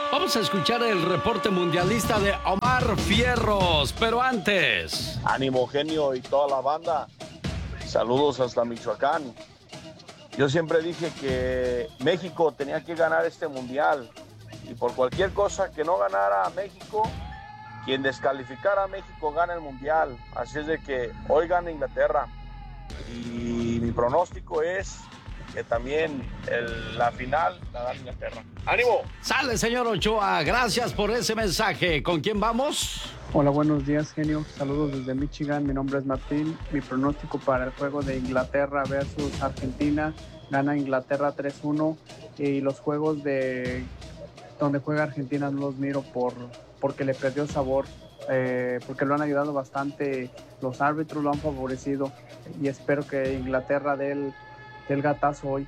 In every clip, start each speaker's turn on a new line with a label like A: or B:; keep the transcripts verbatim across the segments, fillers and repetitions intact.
A: Vamos a escuchar el reporte mundialista de Omar Fierros, pero antes...
B: Ánimo, genio, y toda la banda. Saludos hasta Michoacán. Yo siempre dije que México tenía que ganar este mundial. Y por cualquier cosa que no ganara a México, quien descalificara a México gana el mundial. Así es de que hoy gana Inglaterra. Y mi pronóstico es que también el, la final la da Inglaterra. ¡Ánimo!
A: Sale, señor Ochoa. Gracias por ese mensaje. ¿Con quién vamos?
C: Hola, buenos días, genio. Saludos desde Michigan. Mi nombre es Martín. Mi pronóstico para el juego de Inglaterra versus Argentina: gana Inglaterra tres uno. Y los juegos de donde juega Argentina no los miro por porque le perdió sabor, eh, porque lo han ayudado bastante. Los árbitros lo han favorecido y espero que Inglaterra dé el, dé el gatazo hoy.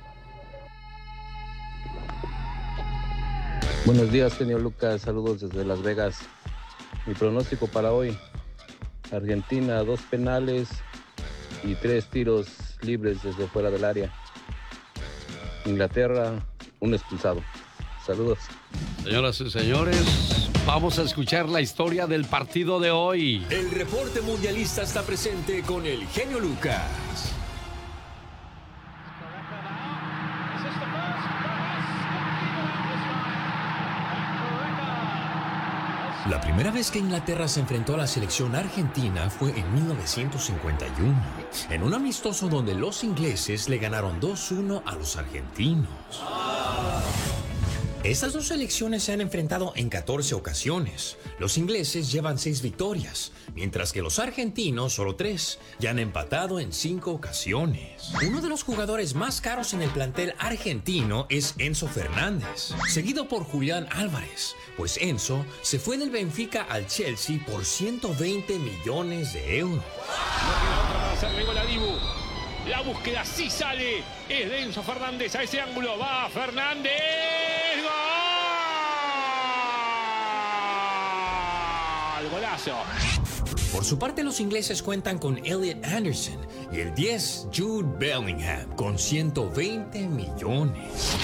D: Buenos días, genio Lucas. Saludos desde Las Vegas. Mi pronóstico para hoy: Argentina, dos penales y tres tiros libres desde fuera del área. Inglaterra, un expulsado. Saludos.
A: Señoras y señores, vamos a escuchar la historia del partido de hoy.
E: El reporte mundialista está presente con el genio Lucas. La primera vez que Inglaterra se enfrentó a la selección argentina fue en mil novecientos cincuenta y uno, en un amistoso donde los ingleses le ganaron dos uno a los argentinos. Estas dos selecciones se han enfrentado en catorce ocasiones. Los ingleses llevan seis victorias, mientras que los argentinos solo tres, y han empatado en cinco ocasiones. Uno de los jugadores más caros en el plantel argentino es Enzo Fernández, seguido por Julián Álvarez, pues Enzo se fue del Benfica al Chelsea por ciento veinte millones de euros.
F: La búsqueda sí sale, es de Enzo Fernández a ese ángulo, va Fernández, ¡gol! ¡Golazo!
E: Por su parte, los ingleses cuentan con Elliot Anderson y el diez Jude Bellingham con ciento veinte millones.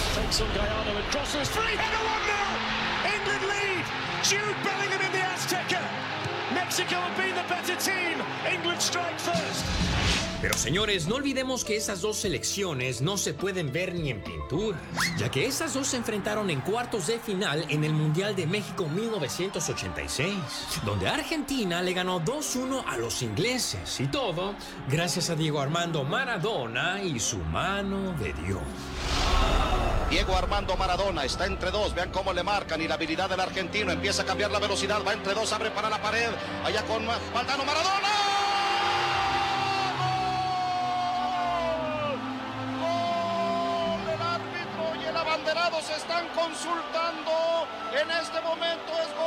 G: Jude Bellingham in the Azteca. Mexico have been the better team. England strike first.
E: Pero señores, no olvidemos que esas dos selecciones no se pueden ver ni en pintura, ya que esas dos se enfrentaron en cuartos de final en el Mundial de México mil novecientos ochenta y seis, donde Argentina le ganó dos uno a los ingleses, y todo gracias a Diego Armando Maradona y su mano de Dios.
H: Diego Armando Maradona está entre dos, vean cómo le marcan, y la habilidad del argentino empieza a cambiar la velocidad, va entre dos, abre para la pared, allá con Valdano Maradona. ¡Gol! El árbitro y el abanderado se están consultando en este momento, es gol.